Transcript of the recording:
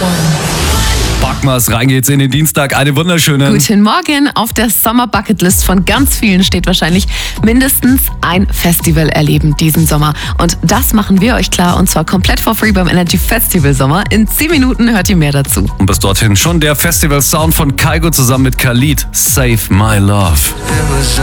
Packmas, rein geht's in den Dienstag. Eine wunderschöne. Guten Morgen. Auf der Sommer-Bucketlist von ganz vielen steht wahrscheinlich mindestens ein Festival erleben diesen Sommer. Und das machen wir euch klar, und zwar komplett for free beim Energy Festival Sommer. In 10 Minuten hört ihr mehr dazu. Und bis dorthin schon der Festival-Sound von Kygo zusammen mit Khalid. Save My Love.